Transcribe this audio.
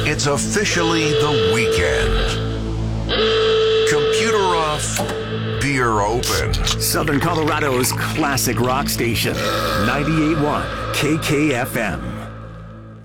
It's officially the weekend. Computer off, beer open. Southern Colorado's classic rock station, 98.1 KKFM.